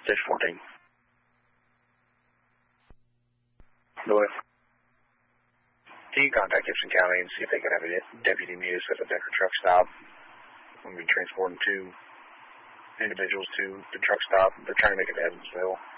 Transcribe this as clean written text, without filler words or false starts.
Station 14. Go ahead. Can you contact Gibson County and see if they can have a deputy meet us at the Decker truck stop? When we transporting 2 individuals to the truck stop. They're trying to make it to Evansville.